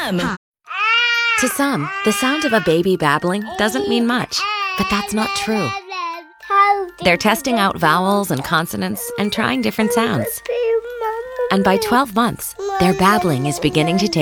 FM. To some, the sound of a baby babbling doesn't mean much, but that's not true. They're testing out vowels and consonants and trying different sounds. And by 12 months, their babbling is beginning to take